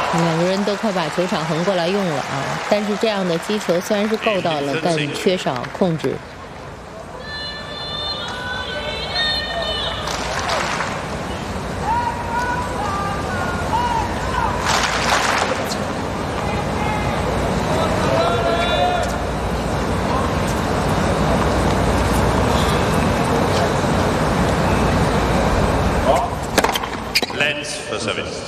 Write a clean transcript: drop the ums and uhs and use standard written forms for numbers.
两个人都快把球场横过来用了啊！但是这样的击球虽然是够到了，但缺少控制。 Lens for service.